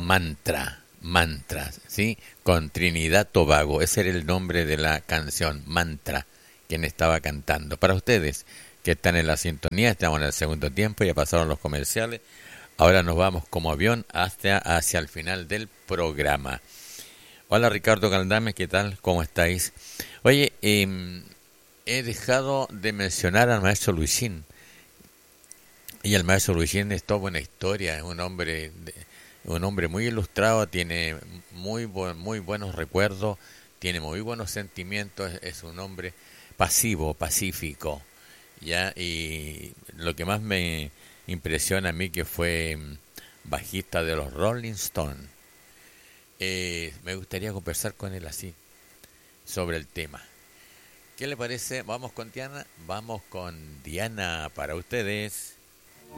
Mantra, ¿sí? Con Trinidad Tobago, ese era el nombre de la canción, Mantra, quien estaba cantando. Para ustedes que están en la sintonía, estamos en el segundo tiempo, ya pasaron los comerciales, ahora nos vamos como avión hacia el final del programa. Hola Ricardo Caldame, ¿qué tal? ¿Cómo estáis? Oye, he dejado de mencionar al maestro Luisín. Y el maestro Luisín es toda una historia, es un hombre muy ilustrado, tiene muy buenos recuerdos, tiene muy buenos sentimientos, es un hombre pasivo, pacífico, ya. Y lo que más me impresiona a mí que fue bajista de los Rolling Stones. Me gustaría conversar con él así sobre el tema. ¿Qué le parece? Vamos con Diana para ustedes.